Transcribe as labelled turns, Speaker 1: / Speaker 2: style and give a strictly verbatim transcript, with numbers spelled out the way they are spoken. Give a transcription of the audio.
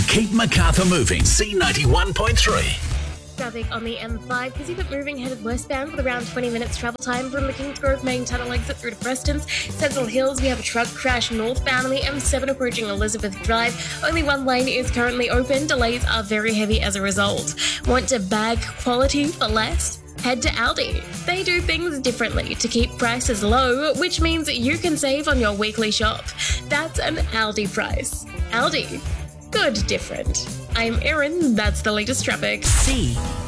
Speaker 1: keep Macarthur moving. C ninety-one point three.
Speaker 2: Traffic on the M five, busy but moving headed westbound with around twenty minutes travel time from the Kingsgrove main tunnel exit through to Preston's. Central Hills, we have a truck crash northbound on the M seven approaching Elizabeth Drive. Only one lane is currently open. Delays are very heavy as a result. Want to bag quality for less? Head to Aldi. They do things differently to keep prices low, which means you can save on your weekly shop. That's an Aldi price. Aldi. Good different. I'm Erin, that's the latest traffic.
Speaker 3: C